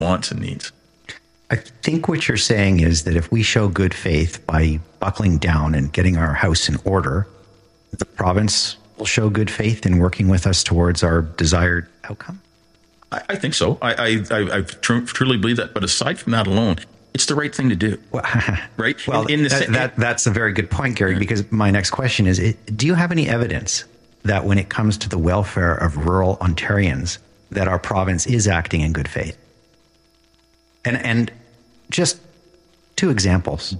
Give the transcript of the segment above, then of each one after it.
wants and needs. I think what you're saying is that if we show good faith by buckling down and getting our house in order, the province will show good faith in working with us towards our desired outcome? I think so. I truly believe that. But aside from that alone, it's the right thing to do. Right? Well, that's a very good point, Gary, because my next question is, do you have any evidence that when it comes to the welfare of rural Ontarians, that our province is acting in good faith? And just two examples,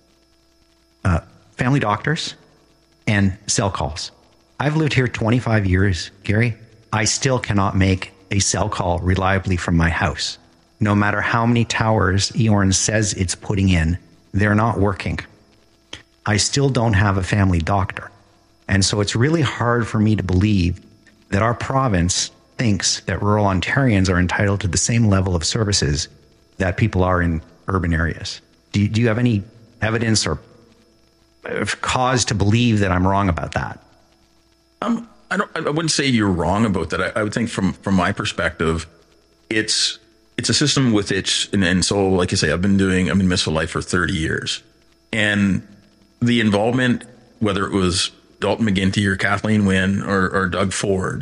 family doctors and cell calls. I've lived here 25 years, Gary. I still cannot make a cell call reliably from my house. No matter how many towers Eorn says it's putting in, they're not working. I still don't have a family doctor. And so it's really hard for me to believe that our province thinks that rural Ontarians are entitled to the same level of services that people are in urban areas. Do you have any evidence or cause to believe that I'm wrong about that? I wouldn't say you're wrong about that. I would think from my perspective, it's a system with and so like you say, I've been in municipal life for 30 years, and the involvement, whether it was Dalton McGuinty or Kathleen Wynne or Doug Ford,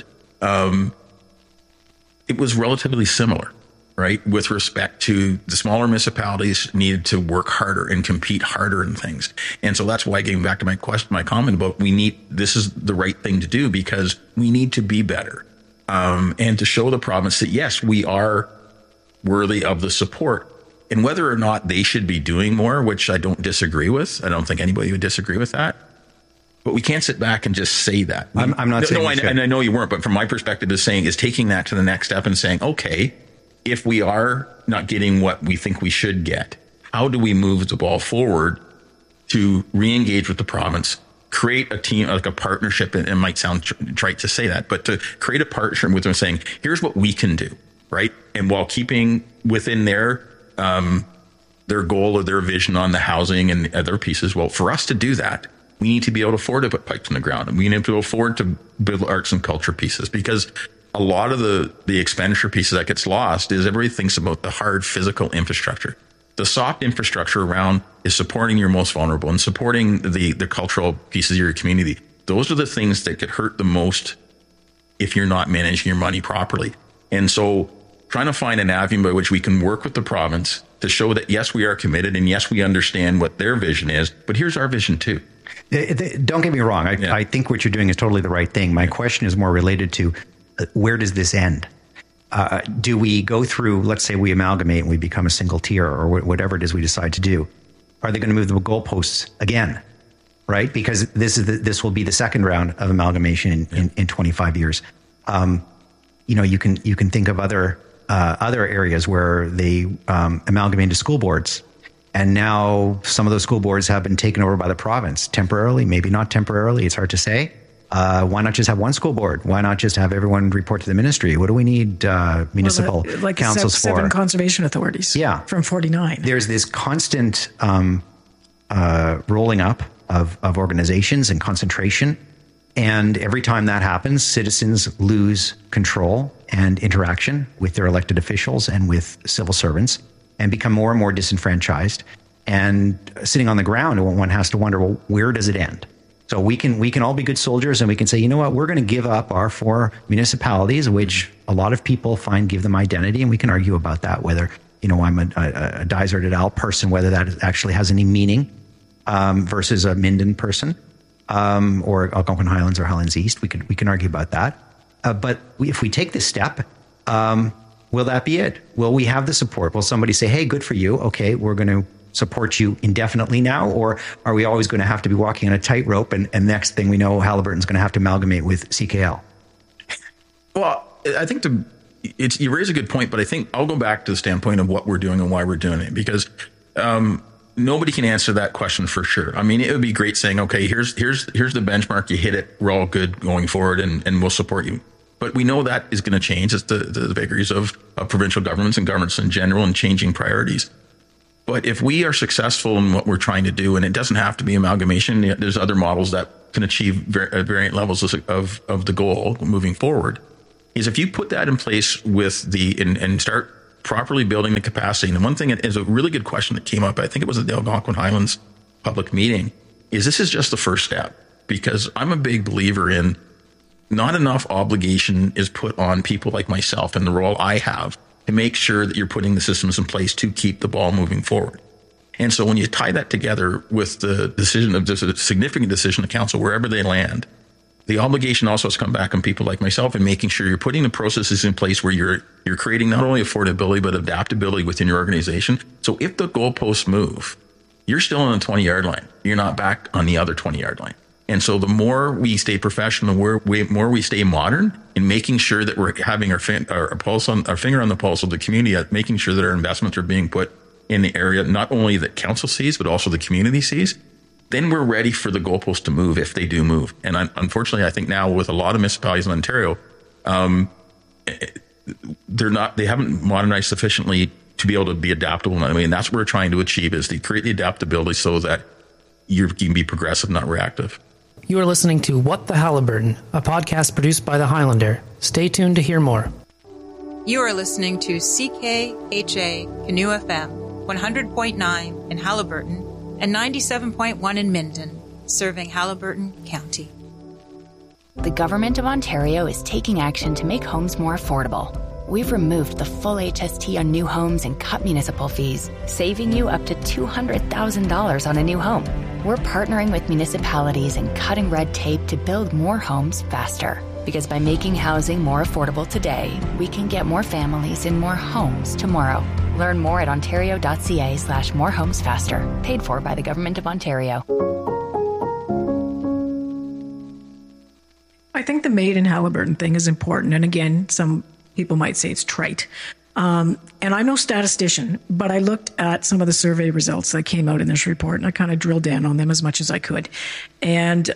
it was relatively similar, right? With respect to the smaller municipalities needed to work harder and compete harder in things. And so that's why, getting back to my comment about this is the right thing to do, because we need to be better. And to show the province that, yes, we are worthy of the support. And whether or not they should be doing more, which I don't disagree with. I don't think anybody would disagree with that. But we can't sit back and just say that. I'm not saying and I know you weren't, but from my perspective is taking that to the next step and saying, okay, if we are not getting what we think we should get, how do we move the ball forward to re-engage with the province, create a team, like a partnership, and it might sound trite to say that, but to create a partnership with them saying, here's what we can do, right? And while keeping within their goal or their vision on the housing and other pieces, well, for us to do that, we need to be able to afford to put pipes in the ground, and we need to afford to build arts and culture pieces, because a lot of the expenditure pieces that gets lost is everybody thinks about the hard physical infrastructure. The soft infrastructure around is supporting your most vulnerable and supporting the cultural pieces of your community. Those are the things that get hurt the most if you're not managing your money properly. And so trying to find an avenue by which we can work with the province to show that, yes, we are committed, and yes, we understand what their vision is, but here's our vision too. Don't get me wrong. I think what you're doing is totally the right thing. My question is more related to, where does this end? Do we go through, let's say we amalgamate and we become a single tier, or whatever it is we decide to do? Are they going to move the goalposts again? Right? Because this will be the second round of amalgamation in 25 years. You can think of other areas where they amalgamate into school boards. And now some of those school boards have been taken over by the province temporarily, maybe not temporarily. It's hard to say. Why not just have one school board? Why not just have everyone report to the ministry? What do we need municipal councils for? 7 conservation authorities. Yeah. From 49. There's this constant rolling up of organizations and concentration. And every time that happens, citizens lose control and interaction with their elected officials and with civil servants, and become more and more disenfranchised. And sitting on the ground, one has to wonder, well, where does it end? So we can all be good soldiers, and we can say, you know what, we're going to give up our 4 municipalities, which a lot of people find give them identity, and we can argue about that, whether, I'm a Dies or Dal person, whether that actually has any meaning versus a Minden person, or Algonquin Highlands or Highlands East. We can argue about that. But if we take this step, will that be it? Will we have the support? Will somebody say, hey, good for you. Okay, we're going to support you indefinitely now? Or are we always going to have to be walking on a tightrope, and next thing we know, Halliburton's going to have to amalgamate with CKL? Well, I think you raise a good point, but I think I'll go back to the standpoint of what we're doing and why we're doing it, because nobody can answer that question for sure. I mean, it would be great saying, okay, here's the benchmark, you hit it, we're all good going forward, and we'll support you. But we know that is going to change. It's the vagaries of provincial governments and governments in general, and changing priorities. But if we are successful in what we're trying to do, and it doesn't have to be amalgamation, there's other models that can achieve variant levels of the goal moving forward, is if you put that in place with and start properly building the capacity. And one thing is a really good question that came up, I think it was at the Algonquin Highlands public meeting, is this is just the first step, because I'm a big believer in not enough obligation is put on people like myself and the role I have to make sure that you're putting the systems in place to keep the ball moving forward. And so when you tie that together with the decision of just a significant decision of council, wherever they land, the obligation also has come back on people like myself and making sure you're putting the processes in place where you're creating not only affordability, but adaptability within your organization. So if the goalposts move, you're still on the 20-yard line. You're not back on the other 20-yard line. And so the more we stay professional, the more we stay modern in making sure that we're having our finger on the pulse of the community, making sure that our investments are being put in the area, not only that council sees, but also the community sees, then we're ready for the goalposts to move if they do move. And unfortunately, I think now with a lot of municipalities in Ontario, they haven't modernized sufficiently to be able to be adaptable. I mean, that's what we're trying to achieve, is to create the adaptability so that you can be progressive, not reactive. You are listening to What the Haliburton, a podcast produced by The Highlander. Stay tuned to hear more. You are listening to CKHA Canoe FM, 100.9 in Haliburton and 97.1 in Minden, serving Haliburton County. The Government of Ontario is taking action to make homes more affordable. We've removed the full HST on new homes and cut municipal fees, saving you up to $200,000 on a new home. We're partnering with municipalities and cutting red tape to build more homes faster. Because by making housing more affordable today, we can get more families in more homes tomorrow. Learn more at ontario.ca/morehomesfaster. Paid for by the Government of Ontario. I think the Made in Haliburton thing is important. And again, some people might say it's trite. And I'm no statistician, but I looked at some of the survey results that came out in this report, and I kind of drilled down on them as much as I could. And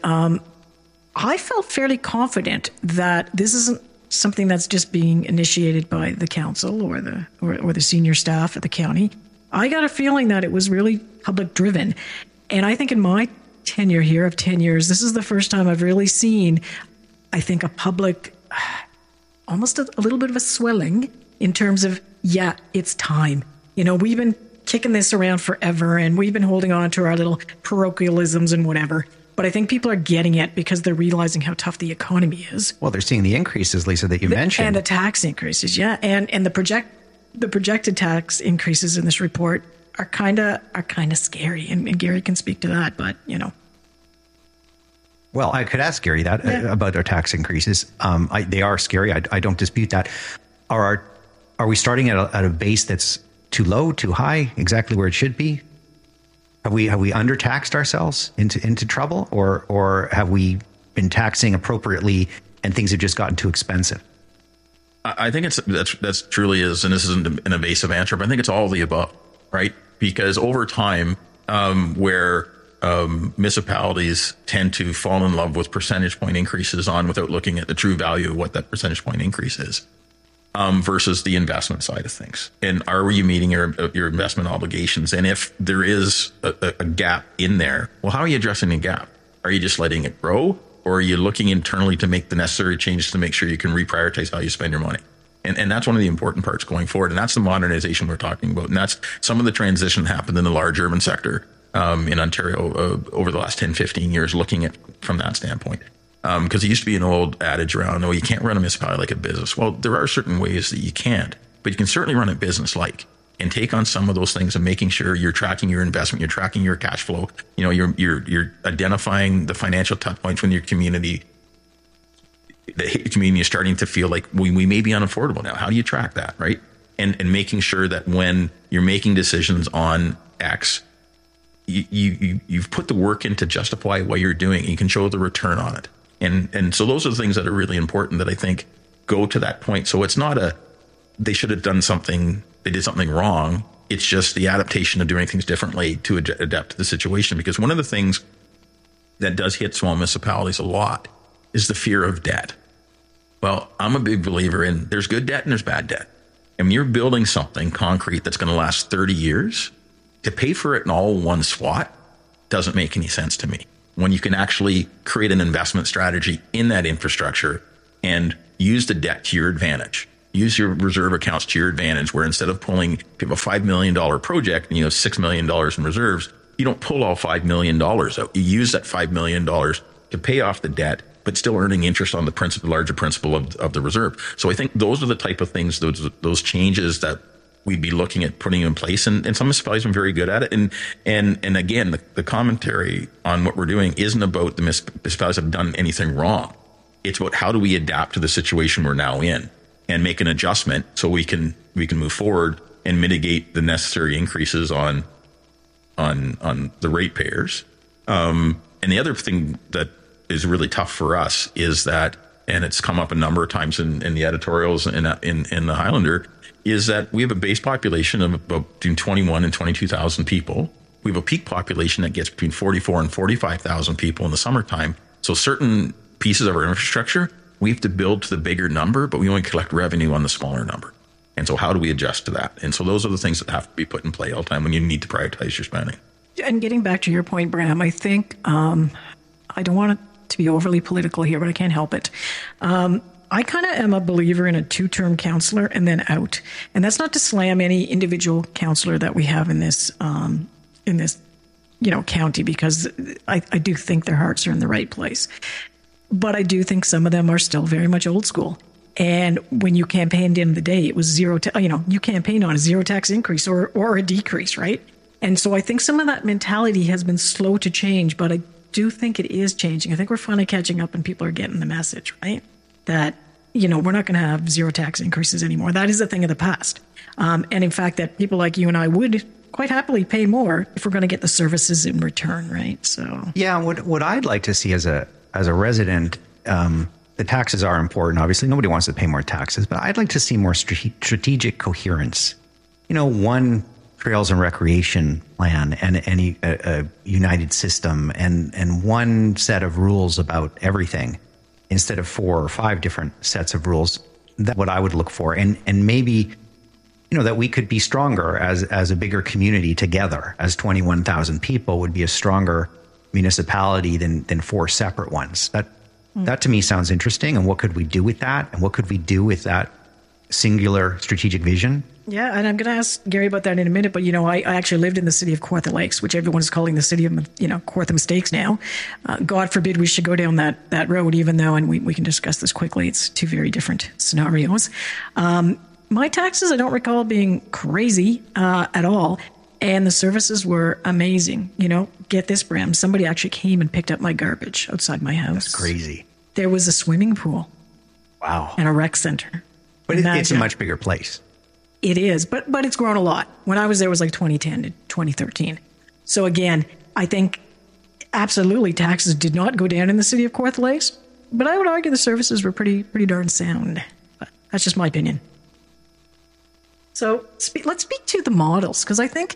I felt fairly confident that this isn't something that's just being initiated by the council or the senior staff at the county. I got a feeling that it was really public driven. And I think in my tenure here of 10 years, this is the first time I've really seen, I think, a public, almost a little bit of a swelling in terms of, yeah, it's time. You know, we've been kicking this around forever and we've been holding on to our little parochialisms and whatever. But I think people are getting it because they're realizing how tough the economy is. Well, they're seeing the increases, Lisa, that you mentioned. And the tax increases, yeah. And the projected tax increases in this report are kind of scary. And Gary can speak to that, but, you know. Well, I could ask Gary that about our tax increases. They are scary. I don't dispute that. Are we starting at a base that's too low, too high, exactly where it should be? Have we undertaxed ourselves into trouble, or have we been taxing appropriately and things have just gotten too expensive? I think that's truly is, and this isn't an evasive answer, but I think it's all of the above, right? Because over time, where municipalities tend to fall in love with percentage point increases without looking at the true value of what that percentage point increase is, versus the investment side of things. And are you meeting your investment obligations? And if there is a gap in there, well, how are you addressing the gap? Are you just letting it grow? Or are you looking internally to make the necessary changes to make sure you can reprioritize how you spend your money? And that's one of the important parts going forward. And that's the modernization we're talking about. And that's some of the transition happened in the large urban sector in Ontario over the last 10, 15 years, looking at from that standpoint. Because it used to be an old adage around, you can't run a municipality like a business. Well, there are certain ways that you can't, but you can certainly run a business like and take on some of those things and making sure you're tracking your investment, you're tracking your cash flow, you're identifying the financial touch points with your community. The community is starting to feel like we may be unaffordable now. How do you track that, right? And making sure that when you're making decisions on X, you've put the work in to justify what you're doing. You can show the return on it. And so those are the things that are really important that I think go to that point. So it's not they should have done something, they did something wrong. It's just the adaptation of doing things differently to adapt to the situation. Because one of the things that does hit small municipalities a lot is the fear of debt. Well, I'm a big believer in there's good debt and there's bad debt. And when you're building something concrete that's going to last 30 years, to pay for it in all one swat doesn't make any sense to me. When you can actually create an investment strategy in that infrastructure and use the debt to your advantage. use your reserve accounts to your advantage, where instead of pulling, if you have a $5 million project and you have $6 million in reserves, you don't pull all $5 million out. You use that $5 million to pay off the debt, but still earning interest on the principal, larger principal of the reserve. So I think those are the type of things, those changes that we'd be looking at putting in place. And some municipalities are very good at it. And again, the commentary on what we're doing isn't about the municipalities have done anything wrong. It's about how do we adapt to the situation we're now in and make an adjustment so we can move forward and mitigate the necessary increases on the ratepayers. And the other thing that is really tough for us is that, and it's come up a number of times in the editorials in the Highlander, is that we have a base population of about between 21 and 22,000 people. We have a peak population that gets between 44 and 45,000 people in the summertime. So certain pieces of our infrastructure, we have to build to the bigger number, but we only collect revenue on the smaller number. And so how do we adjust to that? And so those are the things that have to be put in play all the time when you need to prioritize your spending. And getting back to your point, Bram, I think, I don't want to be overly political here, but I can't help it. I kind of am a believer in a 2-term councillor and then out. And that's not to slam any individual councillor that we have in this county, because I do think their hearts are in the right place. But I do think some of them are still very much old school. And when you campaigned in the day, it was you campaigned on a zero tax increase or a decrease, right? And so I think some of that mentality has been slow to change, but I do think it is changing. I think we're finally catching up and people are getting the message, right? That, we're not going to have zero tax increases anymore. That is a thing of the past. And in fact, that people like you and I would quite happily pay more if we're going to get the services in return, right? So yeah, what I'd like to see as a resident, the taxes are important. Obviously, nobody wants to pay more taxes, but I'd like to see more strategic coherence. One trails and recreation plan and a united system and one set of rules about everything instead of 4 or 5 different sets of rules. That's what I would look for. And maybe, that we could be stronger as a bigger community together, as 21,000 people would be a stronger municipality than 4 separate ones. That to me sounds interesting. And what could we do with that? And what could we do with that singular strategic vision? Yeah, and I'm going to ask Gary about that in a minute. But, I actually lived in the city of Kawartha Lakes, which everyone is calling the city of, Kawartha Mistakes now. God forbid we should go down that road, even though, and we can discuss this quickly, it's 2 very different scenarios. My taxes, I don't recall being crazy at all. And the services were amazing. Get this, Bram. Somebody actually came and picked up my garbage outside my house. That's crazy. There was a swimming pool. Wow. And a rec center. But it's a much bigger place. It is, but it's grown a lot. When I was there, it was like 2010 to 2013. So again, I think absolutely taxes did not go down in the city of Kawartha Lakes, but I would argue the services were pretty darn sound. But that's just my opinion. So let's speak to the models, because I think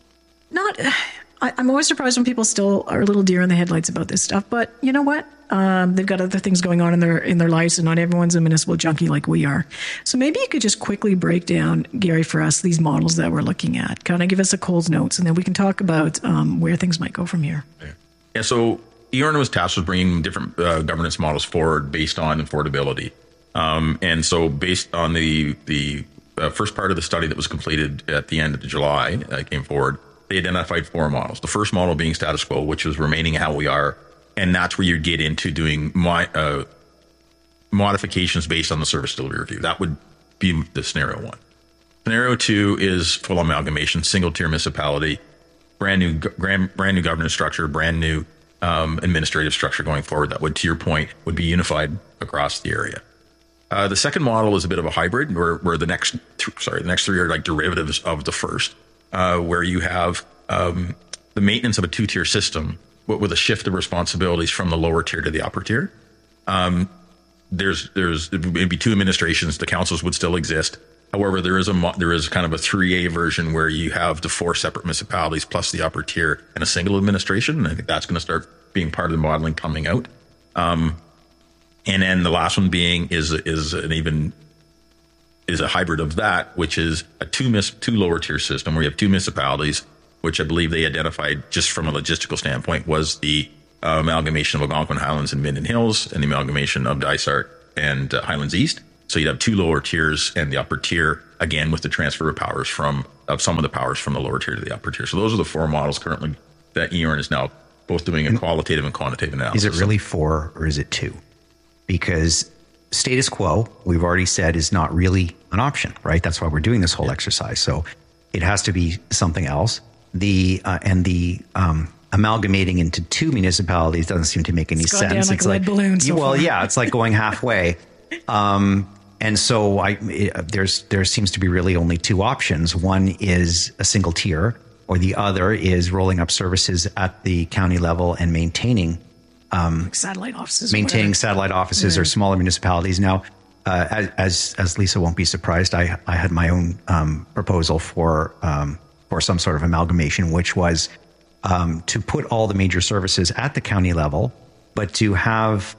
I'm always surprised when people still are a little deer in the headlights about this stuff. But you know what? They've got other things going on in their lives, and not everyone's a municipal junkie like we are. So maybe you could just quickly break down, Gary, for us, these models that we're looking at. Kind of give us a Coles Notes, and then we can talk about where things might go from here. Yeah, so EORNA was tasked with bringing different governance models forward based on affordability. And so based on the first part of the study that was completed at the end of July came forward, they identified 4 models. The first model being status quo, which was remaining how we are. And that's where you get into doing modifications based on the service delivery review. That would be the scenario 1. Scenario 2 is full amalgamation, single tier municipality, brand new governance structure, brand new administrative structure going forward. That would, to your point, would be unified across the area. The second model is a bit of a hybrid, where the next 3 are like derivatives of the first, where you have the maintenance of a 2-tier system, but with a shift of responsibilities from the lower tier to the upper tier. There's maybe 2 administrations. The councils would still exist. However, there is kind of a 3A version where you have the 4 separate municipalities plus the upper tier and a single administration. And I think that's going to start being part of the modeling coming out. And then the last one being is a hybrid of that, which is a 2 lower tier system where you have 2 municipalities, which I believe they identified just from a logistical standpoint was the amalgamation of Algonquin Highlands and Minden Hills and the amalgamation of Dysart and Highlands East. So you'd have two lower tiers and the upper tier, again, with the transfer of powers of some of the powers from the lower tier to the upper tier. So those are the four models currently that EORN is now both doing a qualitative and quantitative analysis. Is it really 4 or is it 2? Because status quo, we've already said, is not really an option, right? That's why we're doing this whole exercise. So it has to be something else. Amalgamating into 2 municipalities doesn't seem to make any sense. Down like it's lead balloons. It's like going halfway. And so there seems to be really only 2 options. One is a single tier, or the other is rolling up services at the county level and maintaining satellite offices. Satellite offices or smaller municipalities. Now, as Lisa won't be surprised, I had my own proposal for some sort of amalgamation, which was to put all the major services at the county level, but to have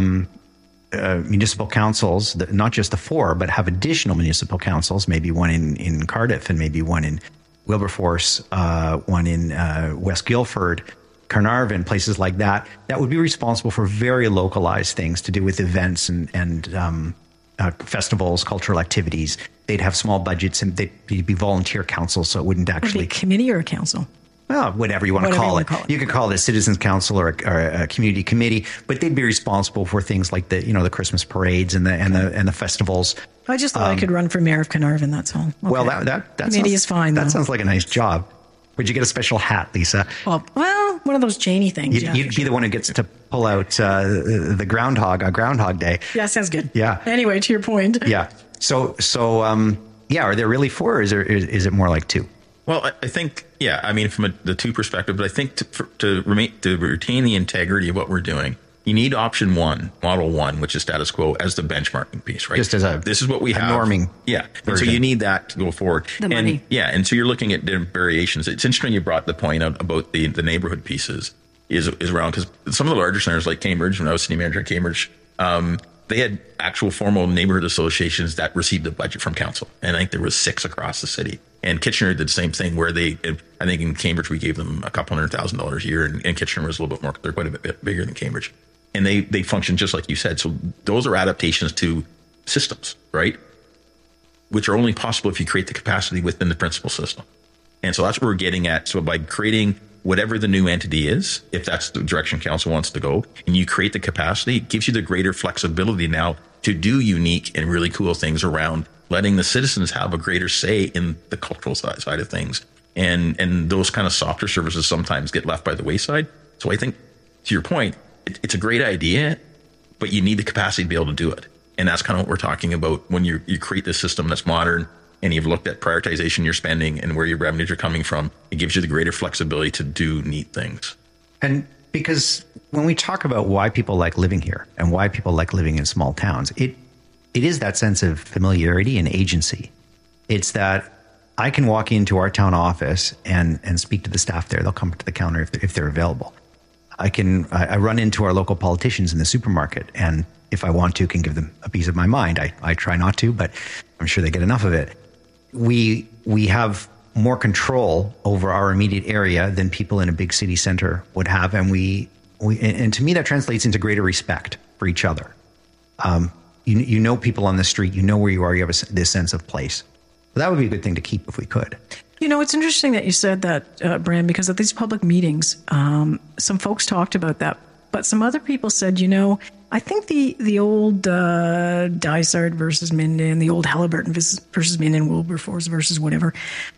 municipal councils, not just the 4, but have additional municipal councils, maybe one in Cardiff and maybe one in Wilberforce, one in West Guildford, Carnarvon, places like that, that would be responsible for very localized things to do with events and festivals, cultural activities. They'd have small budgets and they'd be volunteer councils, so it wouldn't actually... Would it be a committee or a council? Well, whatever you want to call it. You could call it a citizens council or a community committee, but they'd be responsible for things like the Christmas parades and the festivals. I just thought I could run for mayor of Carnarvon. That's all. Okay. Well, that committee is fine. That sounds like a nice job. Would you get a special hat, Lisa? Well, one of those Janey things. You'd be the one who gets to pull out the groundhog on Groundhog Day. Yeah, sounds good. Yeah. Anyway, to your point. Yeah. So are there really 4, or is it more like 2? Well, I think, from the 2 perspective, but I think to retain the integrity of what we're doing, you need option 1, model 1, which is status quo, as the benchmarking piece, right? Just as this is what we have. Norming. Yeah. And so you need that to go forward. The money. Yeah. And so you're looking at different variations. It's interesting you brought the point out about the neighborhood pieces is around, because some of the larger centers like Cambridge, when I was city manager at Cambridge, they had actual formal neighborhood associations that received a budget from council. And I think there was 6 across the city. And Kitchener did the same thing, where I think in Cambridge, we gave them $200,000 a year, and Kitchener was a little bit more, they're quite a bit bigger than Cambridge. And they function just like you said. So those are adaptations to systems, right? Which are only possible if you create the capacity within the principal system. And so that's what we're getting at. So by creating whatever the new entity is, if that's the direction council wants to go, and you create the capacity, it gives you the greater flexibility now to do unique and really cool things around letting the citizens have a greater say in the cultural side of things. And those kind of softer services sometimes get left by the wayside. So I think, to your point, it's a great idea, but you need the capacity to be able to do it. And that's kind of what we're talking about when you create this system that's modern and you've looked at prioritization, your spending, and where your revenues are coming from. It gives you the greater flexibility to do neat things. And because when we talk about why people like living here and why people like living in small towns, it is that sense of familiarity and agency. It's that I can walk into our town office and speak to the staff there. They'll come to the counter if they're available. I run into our local politicians in the supermarket, and if I want to, can give them a piece of my mind. I try not to, but I'm sure they get enough of it. We have more control over our immediate area than people in a big city center would have, and and to me that translates into greater respect for each other. You know people on the street, you know where you are, you have this sense of place. That would be a good thing to keep if we could. It's interesting that you said that, Bram, because at these public meetings, some folks talked about that, but some other people said, I think the old Dysart versus Minden, the old Haliburton versus Minden, Wilberforce versus whatever,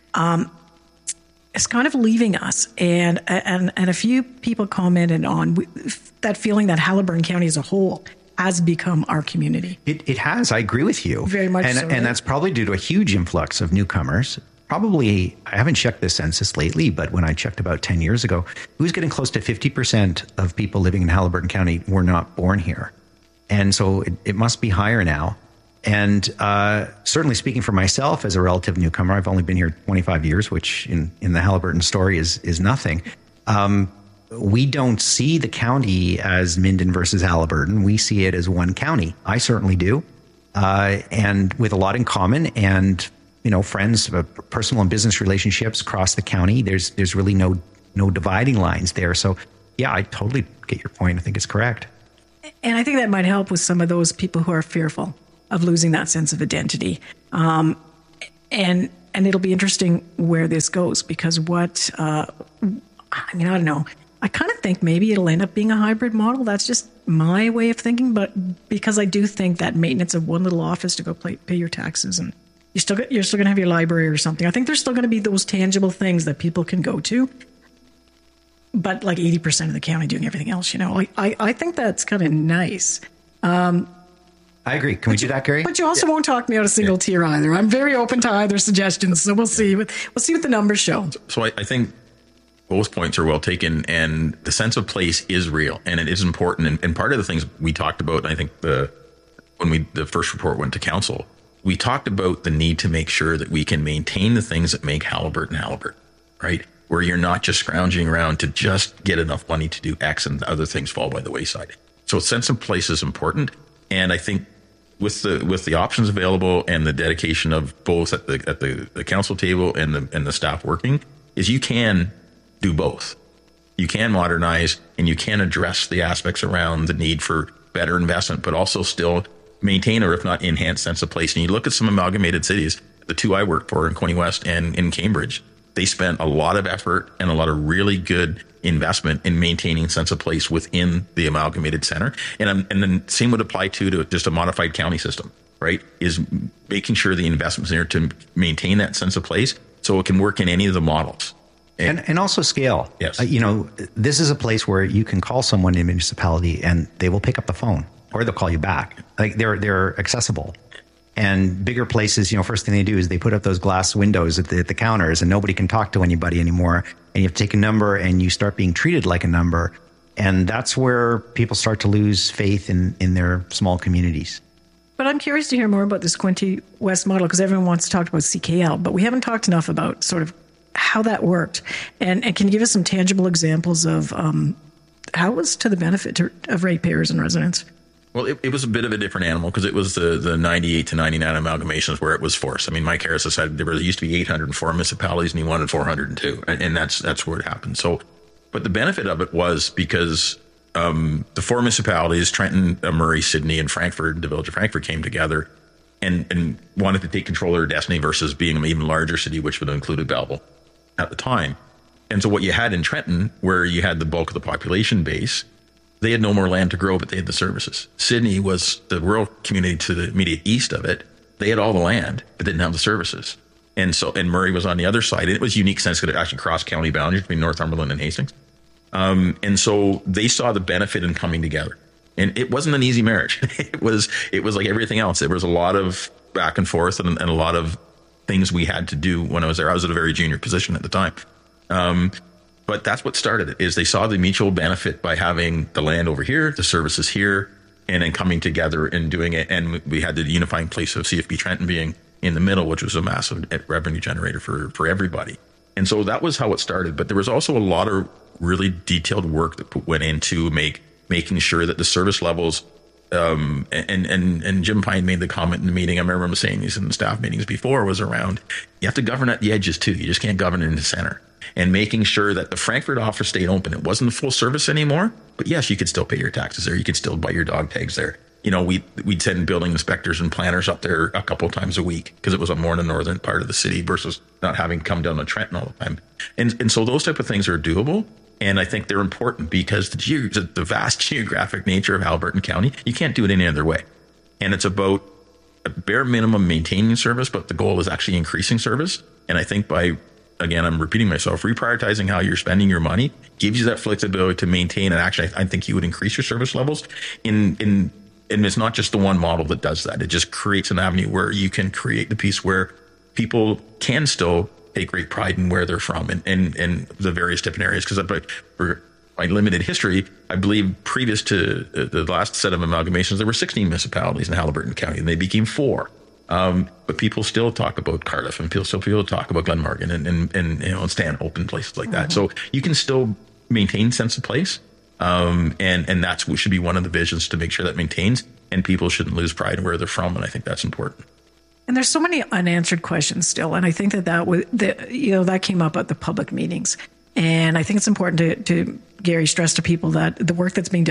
is kind of leaving us. And a few people commented on that feeling that Haliburton County as a whole has become our community. It has. I agree with you. Very much so. And that's probably due to a huge influx of newcomers. Probably, I haven't checked the census lately, but when I checked about 10 years ago, it was getting close to 50% of people living in Haliburton County were not born here. And so it must be higher now. And certainly speaking for myself as a relative newcomer, I've only been here 25 years, which in the Haliburton story is nothing. We don't see the county as Minden versus Haliburton. We see it as one county. I certainly do. And with a lot in common, and friends, personal and business relationships across the county. There's really no dividing lines there. So yeah, I totally get your point. I think it's correct. And I think that might help with some of those people who are fearful of losing that sense of identity. And it'll be interesting where this goes, because I don't know. I kind of think maybe it'll end up being a hybrid model. That's just my way of thinking. But because I do think that maintenance of one little office to go pay your taxes, and you're still going to have your library or something. I think there's still going to be those tangible things that people can go to. But like 80% of the county doing everything else, I think that's kind of nice. I agree. Can we do that, Gary? But you also won't talk me out a single tier either. I'm very open to either suggestions, so we'll see. We'll see what the numbers show. So I think both points are well taken, and the sense of place is real, and it is important. And part of the things we talked about, and I think when the first report went to council, we talked about the need to make sure that we can maintain the things that make Haliburton, right? Where you're not just scrounging around to just get enough money to do X and other things fall by the wayside. So sense of place is important, and I think with the options available and the dedication of both at the council table and the staff working, is you can do both. You can modernize and you can address the aspects around the need for better investment, but also still maintain, or if not enhance, sense of place. And you look at some amalgamated cities, the two I worked for in Coney West and in Cambridge, they spent a lot of effort and a lot of really good investment in maintaining sense of place within the amalgamated center. And then same would apply to just a modified county system, right? Is making sure the investment's there to maintain that sense of place so it can work in any of the models. And also scale. Yes. This is a place where you can call someone in a municipality and they will pick up the phone, or they'll call you back. Like they're accessible. And bigger places, first thing they do is they put up those glass windows at the counters, and nobody can talk to anybody anymore. And you have to take a number and you start being treated like a number. And that's where people start to lose faith in their small communities. But I'm curious to hear more about this Quinte West model, because everyone wants to talk about CKL, but we haven't talked enough about sort of how that worked. And can you give us some tangible examples of how it was to the benefit of ratepayers and residents? Well, it was a bit of a different animal, because it was the 98 to 99 amalgamations where it was forced. I mean, Mike Harris decided there used to be 804 municipalities and he wanted 402. And that's where it happened. So, but the benefit of it was because the four municipalities, Trenton, Murray, Sydney, and Frankfurt, the village of Frankfurt, came together and wanted to take control of their destiny versus being an even larger city, which would have included Belleville at the time. And so what you had in Trenton, where you had the bulk of the population base, they had no more land to grow, but they had the services. Sydney was the rural community to the immediate east of it. They had all the land, but didn't have the services. And Murray was on the other side. And it was a unique sense because it actually crossed county boundaries between Northumberland and Hastings. And so they saw the benefit in coming together. And it wasn't an easy marriage. It was like everything else. There was a lot of back and forth and a lot of things we had to do when I was there. I was at a very junior position at the time. But that's what started it, is they saw the mutual benefit by having the land over here, the services here, and then coming together and doing it. And we had the unifying place of CFB Trenton being in the middle, which was a massive revenue generator for everybody. And so that was how it started. But there was also a lot of really detailed work that went into making sure that the service levels, and Jim Pine made the comment in the meeting, I remember him saying these in the staff meetings before, was around, you have to govern at the edges too. You just can't govern in the center. And making sure that the Frankfurt office stayed open. It wasn't full service anymore, but yes, you could still pay your taxes there. You could still buy your dog tags there. We'd send building inspectors and planners up there a couple of times a week because it was more in the northern part of the city versus not having come down to Trenton all the time. And so those type of things are doable. And I think they're important because the vast geographic nature of Haliburton County, you can't do it any other way. And it's about a bare minimum maintaining service, but the goal is actually increasing service. And I think again, I'm repeating myself, reprioritizing how you're spending your money gives you that flexibility to maintain. And actually, I think you would increase your service levels and it's not just the one model that does that. It just creates an avenue where you can create the piece where people can still take great pride in where they're from and the various different areas. Because for my limited history, I believe previous to the last set of amalgamations, there were 16 municipalities in Haliburton County and they became 4. But people still talk about Cardiff and people still talk about Glenmorgan and Stanhope and places like that. So you can still maintain sense of place. And that's what should be one of the visions, to make sure that maintains, and people shouldn't lose pride in where they're from. And I think that's important. And there's so many unanswered questions still. And I think that came up at the public meetings. And I think it's important to Gary, stress to people that the work that's being done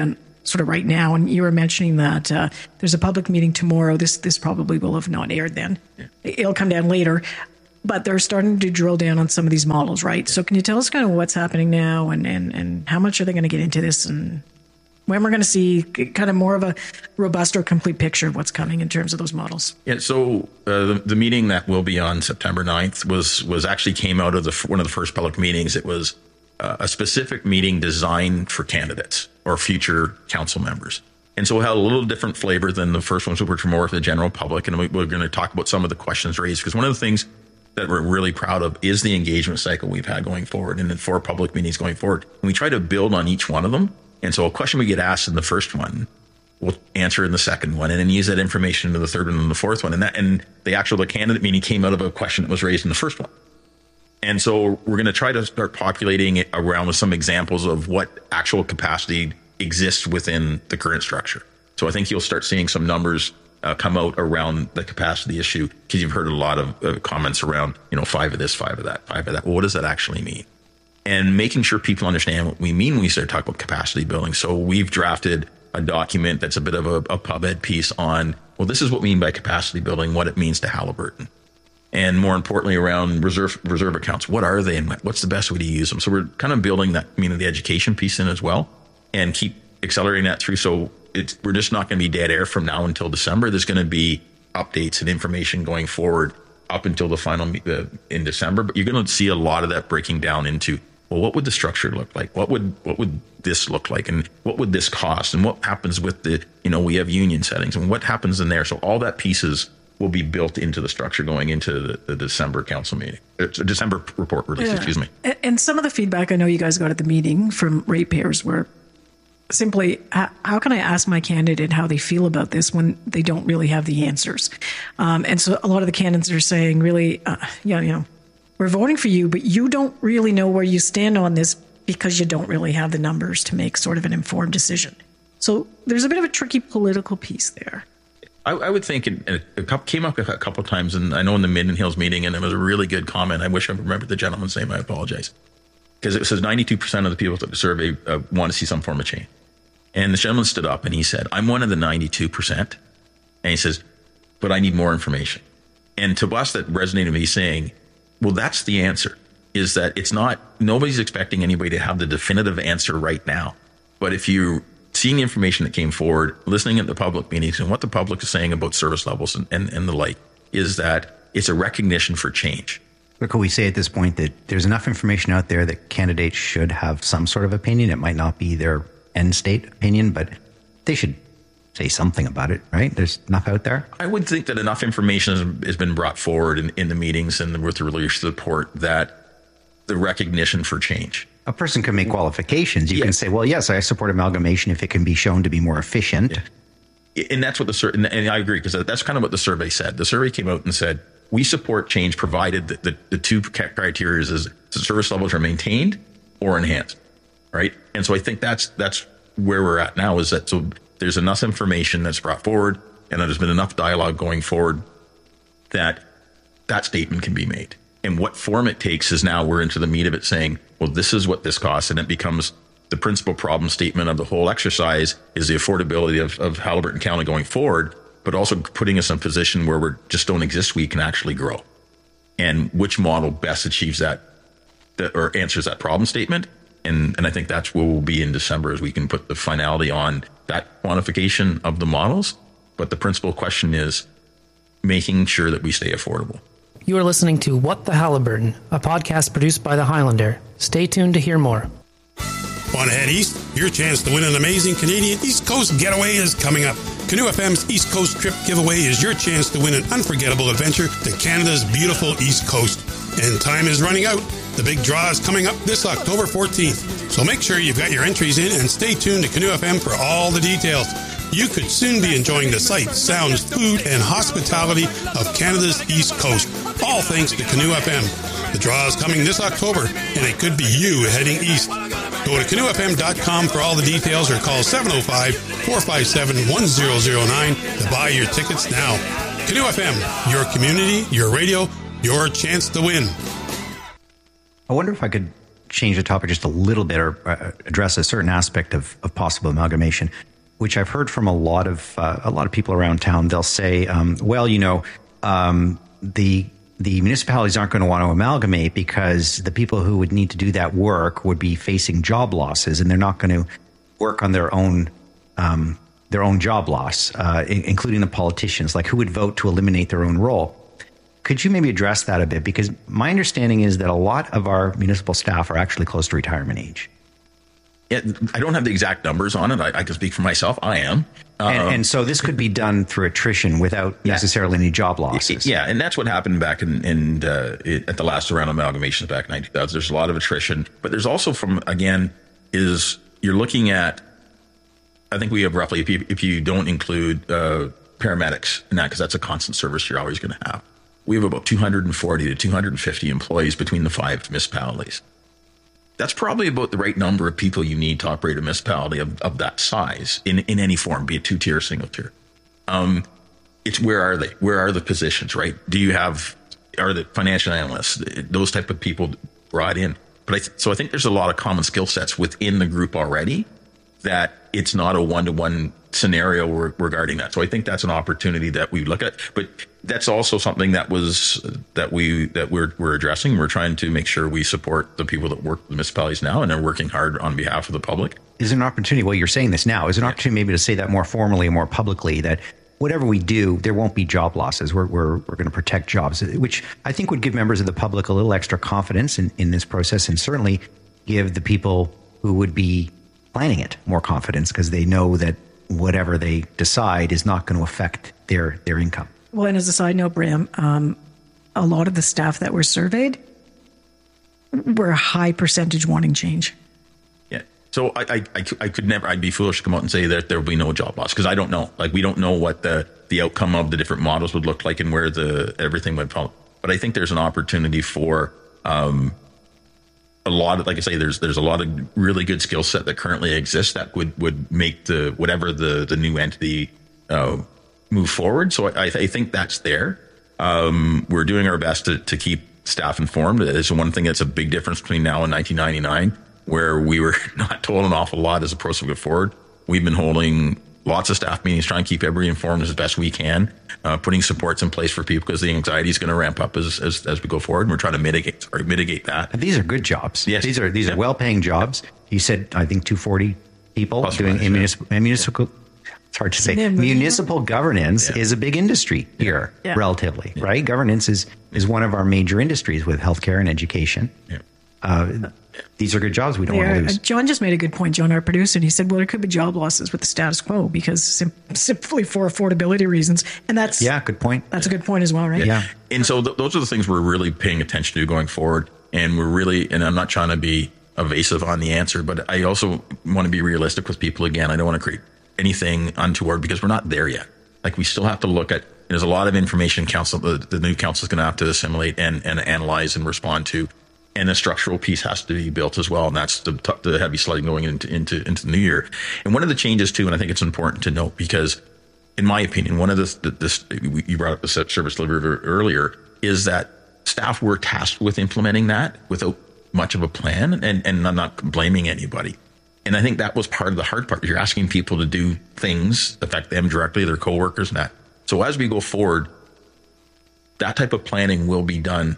sort of right now. And you were mentioning that there's a public meeting tomorrow. This probably will have not aired then. Yeah. It'll come down later. But they're starting to drill down on some of these models, right? So can you tell us kind of what's happening now and how much are they going to get into this and when we're going to see kind of more of a robust or complete picture of what's coming in terms of those models? Yeah, so the meeting that will be on September 9th was actually came out of one of the first public meetings. It was a specific meeting designed for candidates or future council members. And so it had a little different flavor than the first ones, which were more for the general public. And we're going to talk about some of the questions raised, because one of the things that we're really proud of is the engagement cycle we've had going forward and then 4 public meetings going forward. And we try to build on each one of them. And so a question we get asked in the first one, we'll answer in the second one and then use that information into the third one and the fourth one. And the candidate meeting came out of a question that was raised in the first one. And so we're going to try to start populating it around with some examples of what actual capacity exists within the current structure. So I think you'll start seeing some numbers come out around the capacity issue, because you've heard a lot of comments around, 5 of this, 5 of that, 5 of that. Well, what does that actually mean? And making sure people understand what we mean when we start talking about capacity building. So we've drafted a document that's a bit of a pub-ed piece on, well, this is what we mean by capacity building, what it means to Haliburton. And more importantly, around reserve accounts. What are they and what's the best way to use them? So we're kind of building that community education piece in as well and keep accelerating that through. So we're just not going to be dead air from now until December. There's going to be updates and information going forward up until the final in December. But you're going to see a lot of that breaking down into, well, what would the structure look like? What would this look like? And what would this cost? And what happens with we have union settings and what happens in there? So all that pieces will be built into the structure going into the December council meeting, December report release, excuse me. And some of the feedback I know you guys got at the meeting from ratepayers were simply, how can I ask my candidate how they feel about this when they don't really have the answers? And so a lot of the candidates are saying, really, we're voting for you, but you don't really know where you stand on this because you don't really have the numbers to make sort of an informed decision. So there's a bit of a tricky political piece there. I would think it came up a couple of times, and I know in the Minden Hills meeting, and it was a really good comment. I wish I remembered the gentleman's name. I apologize. Because it says 92% of the people that the survey want to see some form of change. And the gentleman stood up and he said, I'm one of the 92%. And he says, but I need more information. And to us, that resonated with me saying, well, that's the answer, is that nobody's expecting anybody to have the definitive answer right now. But if you seeing the information that came forward, listening at the public meetings and what the public is saying about service levels and the like, is that it's a recognition for change. But could we say at this point that there's enough information out there that candidates should have some sort of opinion? It might not be their end state opinion, but they should say something about it, right? There's enough out there. I would think that enough information has been brought forward in the meetings and with the leadership support that the recognition for change. A person can make qualifications. You can say, well, yes, I support amalgamation if it can be shown to be more efficient. Yeah. And that's what and I agree, because that's kind of what the survey said. The survey came out and said, we support change provided that the two criteria is the service levels are maintained or enhanced, right? And so I think that's where we're at now, is that so there's enough information that's brought forward and there's been enough dialogue going forward that statement can be made. And what form it takes is now we're into the meat of it, saying, well, this is what this costs. And it becomes the principal problem statement of the whole exercise is the affordability of Haliburton County going forward, but also putting us in a position where we just don't exist, we can actually grow. And which model best achieves that or answers that problem statement. And I think that's where we'll be in December, as we can put the finality on that quantification of the models. But the principal question is making sure that we stay affordable. You are listening to What the Haliburton, a podcast produced by the Highlander. Stay tuned to hear more. Want to head east? Your chance to win an amazing Canadian East Coast getaway is coming up. Canoe FM's East Coast Trip Giveaway is your chance to win an unforgettable adventure to Canada's beautiful East Coast. And time is running out. The big draw is coming up this October 14th. So make sure you've got your entries in and stay tuned to Canoe FM for all the details. You could soon be enjoying the sights, sounds, food, and hospitality of Canada's East Coast, all thanks to Canoe FM. The draw is coming this October, and it could be you heading east. Go to canoefm.com for all the details or call 705-457-1009 to buy your tickets now. Canoe FM, your community, your radio, your chance to win. I wonder if I could change the topic just a little bit or address a certain aspect of possible amalgamation. which I've heard from a lot of people around town. They'll say, the municipalities aren't going to want to amalgamate because the people who would need to do that work would be facing job losses, and they're not going to work on their own job loss, including the politicians, like who would vote to eliminate their own role. Could you maybe address that a bit? Because my understanding is that a lot of our municipal staff are actually close to retirement age. Yeah, I don't have the exact numbers on it. I can speak for myself. I am. And so this could be done through attrition without necessarily any job losses. Yeah, and that's what happened back at the last round of amalgamations back in 2000. There's a lot of attrition. But there's also you're looking at, I think we have roughly, if you don't include paramedics in that, because that's a constant service you're always going to have, we have about 240 to 250 employees between the 5 municipalities. That's probably about the right number of people you need to operate a municipality of that size in any form, be it 2-tier, single-tier. It's where are they? Where are the positions, right? Are the financial analysts, those type of people brought in? So I think there's a lot of common skill sets within the group already that it's not a one-to-one scenario regarding that. So I think that's an opportunity that we look at, but that's also something that we're addressing. We're trying to make sure we support the people that work with the municipalities now, and they're working hard on behalf of the public. Is there an opportunity, well, you're saying this now, is there an opportunity maybe to say that more formally and more publicly, that whatever we do, there won't be job losses. We're going to protect jobs, which I think would give members of the public a little extra confidence in this process, and certainly give the people who would be planning it more confidence, because they know that whatever they decide is not going to affect their income. Well, and as a side note, Bram, a lot of the staff that were surveyed were a high percentage wanting change. Yeah. So I could never, I'd be foolish to come out and say that there will be no job loss, because I don't know. Like, we don't know what the outcome of the different models would look like and where everything would fall. But I think there's an opportunity for a lot of, like I say, there's a lot of really good skill set that currently exists that would make the new entity move forward. So I think that's there. We're doing our best to keep staff informed. It's one thing that's a big difference between now and 1999, where we were not told an awful lot as a process go forward. We've been holding lots of staff meetings, trying to keep everybody informed as best we can, putting supports in place for people, because the anxiety is going to ramp up as we go forward. And we're trying to mitigate that. And these are good jobs. Yes. These are well-paying jobs. You said, I think 240 people Plus doing municipal. It's hard to say. Municipal governance is a big industry here, relatively, right? Governance is one of our major industries with healthcare and education. Yeah. These are good jobs we don't want to lose. John just made a good point, John, our producer, and he said, well, there could be job losses with the status quo because simply for affordability reasons. And that's good point. That's a good point as well, right? Yeah. And so those are the things we're really paying attention to going forward. And and I'm not trying to be evasive on the answer, but I also want to be realistic with people. Again, I don't want to create anything untoward, because we're not there yet. Like, we still have to look at, there's a lot of information the new council is going to have to assimilate and analyze and respond to. And the structural piece has to be built as well. And that's the heavy sledding going into the new year. And one of the changes too, and I think it's important to note, because in my opinion, one of you brought up the service delivery earlier, is that staff were tasked with implementing that without much of a plan. And I'm not blaming anybody. And I think that was part of the hard part. You're asking people to do things that affect them directly, their coworkers, and that. So as we go forward, that type of planning will be done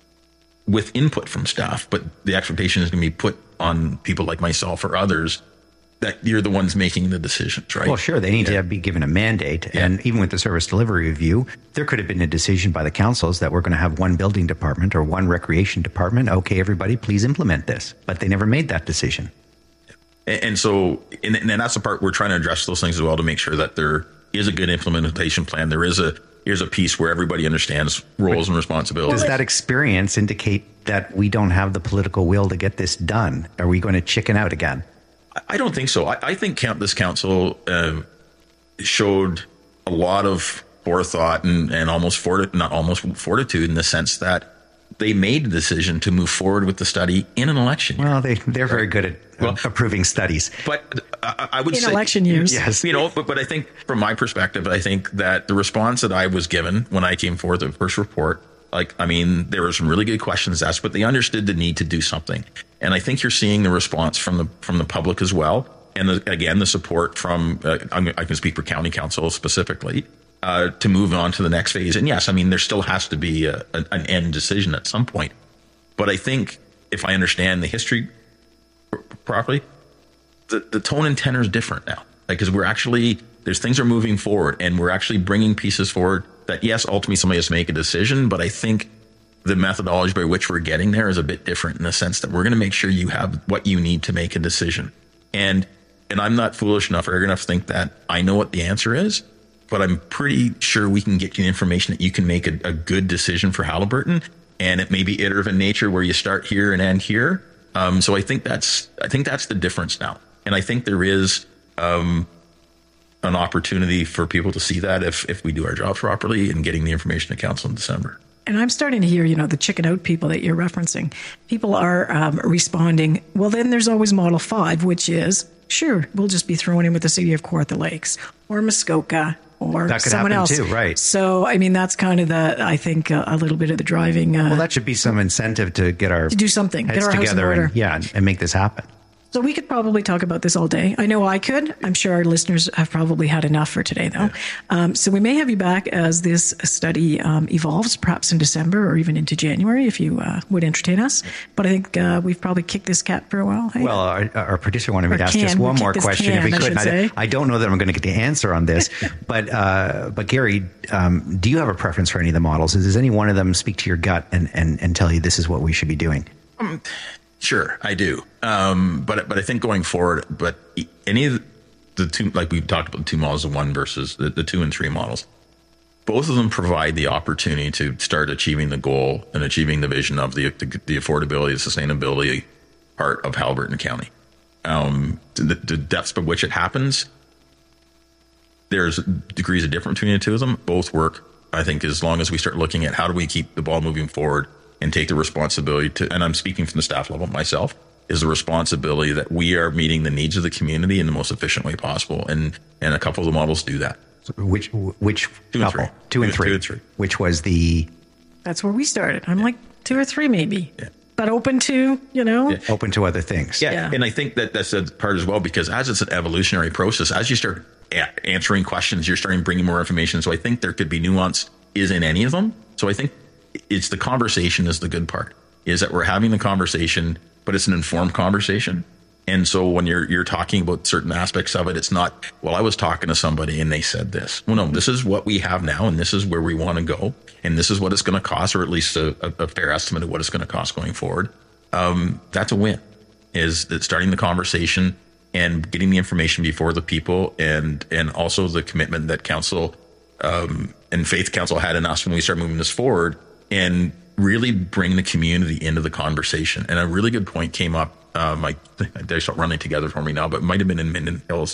with input from staff, but the expectation is going to be put on people like myself or others that you're the ones making the decisions, right? Well, sure. They need to be given a mandate. Yeah. And even with the service delivery review, there could have been a decision by the councils that we're going to have one building department or one recreation department. Okay, everybody, please implement this. But they never made that decision. And so, and that's the part we're trying to address those things as well, to make sure that there is a good implementation plan. Here's a piece where everybody understands roles and responsibilities. Does that experience indicate that we don't have the political will to get this done? Are we going to chicken out again? I don't think so. I think this council showed a lot of forethought and fortitude in the sense that they made the decision to move forward with the study in an election year. Well, they're very good at approving studies. But I would say in election years, yes. But I think from my perspective, I think that the response that I was given when I came forward the first report, there were some really good questions asked, but they understood the need to do something. And I think you're seeing the response from the public as well. and the support from, I can speak for county council specifically, to move on to the next phase. And yes, I mean, there still has to be an end decision at some point. But I think if I understand the history properly, the tone and tenor is different now. Because there's things are moving forward, and we're actually bringing pieces forward that, yes, ultimately somebody has to make a decision. But I think the methodology by which we're getting there is a bit different in the sense that we're going to make sure you have what you need to make a decision. And I'm not foolish enough or arrogant enough to think that I know what the answer is, but I'm pretty sure we can get you information that you can make a good decision for Haliburton. And it may be iterative in nature where you start here and end here. So I think that's the difference now. And I think there is an opportunity for people to see that if we do our job properly in getting the information to council in December. And I'm starting to hear, the chicken out people that you're referencing. People are responding, well, then there's always Model 5, which is, sure, we'll just be thrown in with the city of Kawartha Lakes or Muskoka or that could someone happen else. too, right? So, I mean, that's kind of I think a little bit of the driving. Well, that should be some incentive to get our to do something, heads get our together house in order. and make this happen. So we could probably talk about this all day. I know I could. I'm sure our listeners have probably had enough for today, though. Yeah. So we may have you back as this study evolves, perhaps in December or even into January, if you would entertain us. But I think we've probably kicked this cat for a while. Hey? Well, our producer wanted me to ask just one more question, if we could. I don't know that I'm going to get the answer on this, but Gary, do you have a preference for any of the models? Does any one of them speak to your gut and tell you this is what we should be doing? Sure, I do. But I think going forward, but any of the two, like we've talked about the two models of one versus the 2 and 3 models, both of them provide the opportunity to start achieving the goal and achieving the vision of the affordability, the sustainability part of Haliburton County. The depths by which it happens, there's degrees of difference between the two of them. Both work, I think, as long as we start looking at how do we keep the ball moving forward and take the responsibility to, and I'm speaking from the staff level myself, is the responsibility that we are meeting the needs of the community in the most efficient way possible. And a couple of the models do that. Which 2 and 3. 2 and 3. 2 and 3. Which was the... That's where we started. I'm like 2 or 3 maybe. Yeah. But open to, Open to other things. Yeah. And I think that's a part as well, because as it's an evolutionary process, as you start answering questions, you're starting bringing more information. So I think there could be nuance is in any of them. So I think it's the conversation is the good part, is that we're having the conversation, but it's an informed conversation. And so when you're talking about certain aspects of it, it's not, well, I was talking to somebody and they said this. Well, no, this is what we have now, and this is where we want to go, and this is what it's going to cost, or at least a fair estimate of what it's going to cost going forward. That's a win, is that starting the conversation and getting the information before the people, and also the commitment that council and Faith Council had in us when we started moving this forward, and really bring the community into the conversation. And a really good point came up. They start running together for me now, but it might have been in Minden Hills,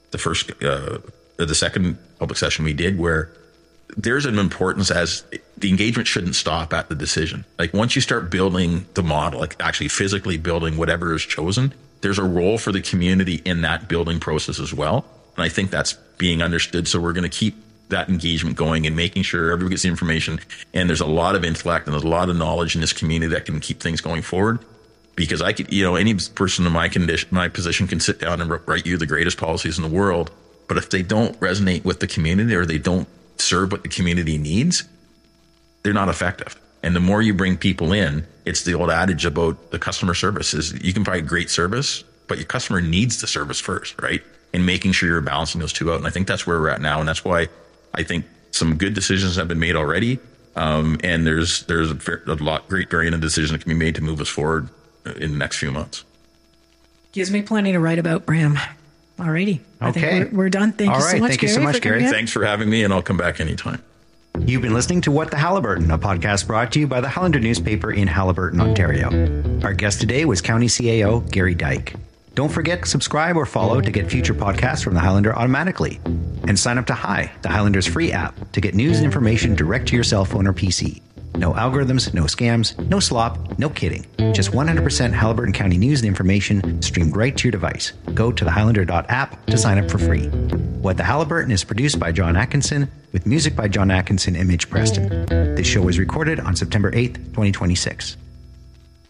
the second public session we did, where there's an importance as the engagement shouldn't stop at the decision. Like once you start building the model, like actually physically building whatever is chosen, there's a role for the community in that building process as well. And I think that's being understood. So we're going to keep that engagement going and making sure everyone gets the information. And there's a lot of intellect and there's a lot of knowledge in this community that can keep things going forward. Because I could, any person in my position can sit down and write you the greatest policies in the world. But if they don't resonate with the community, or they don't serve what the community needs, they're not effective. And the more you bring people in, it's the old adage about the customer service is you can provide great service, but your customer needs the service first, right? And making sure you're balancing those two out. And I think that's where we're at now. And that's why I think some good decisions have been made already. And there's a lot great variant of decisions that can be made to move us forward in the next few months. Gives me plenty to write about, Bram. Alrighty. Okay. I think we're done. Thank you so much, Thank you so much, Gary. Thanks for having me, and I'll come back anytime. You've been listening to What the Haliburton, a podcast brought to you by the Highlander newspaper in Haliburton, Ontario. Our guest today was County CAO Gary Dyke. Don't forget to subscribe or follow to get future podcasts from the Highlander automatically. And sign up to Hi, the Highlander's free app, to get news and information direct to your cell phone or PC. No algorithms, no scams, no slop, no kidding. Just 100% Haliburton County news and information streamed right to your device. Go to thehighlander.app to sign up for free. What the Haliburton is produced by John Atkinson, with music by John Atkinson and Mitch Preston. This show was recorded on September 8th, 2026.